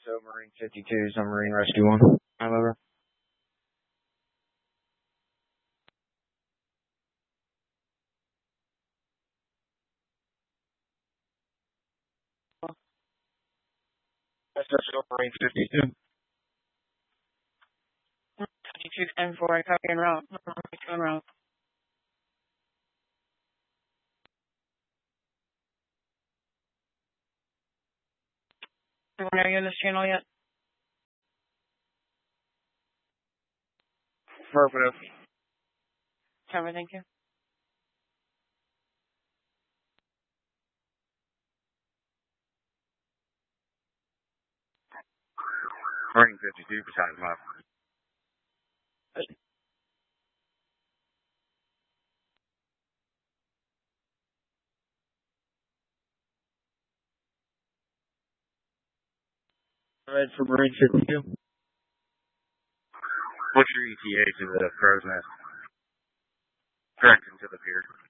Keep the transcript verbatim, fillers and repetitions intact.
So Marine fifty-two, Submarine Rescue one. I'm over. S S O Marine fifty-two. fifty-two ten four, I copy en route. En route. Are you in this channel yet? Affirmative. Cover, thank you. Marine fifty-two, beside five. Red for Marine fifty-two. What's your E T A to the crow's nest? Correction to the pier.